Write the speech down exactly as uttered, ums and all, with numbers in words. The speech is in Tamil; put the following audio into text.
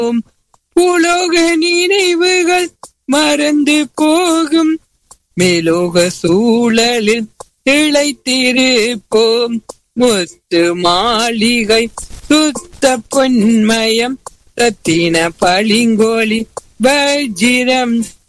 உலோக நினைவுகள் மறந்து போகும், மேலோக சூழலில் இழைத்திருப்போம். முத்து மாளிகை சுத்த பொன்மயம், ரத்தின பளிங்கோலி வஜிரம்